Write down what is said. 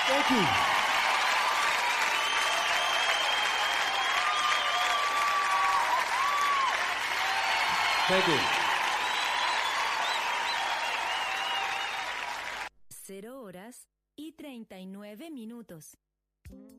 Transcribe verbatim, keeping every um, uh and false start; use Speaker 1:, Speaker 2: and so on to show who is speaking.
Speaker 1: Thank you. Thank you.
Speaker 2: Cero horas y treinta y nueve minutos.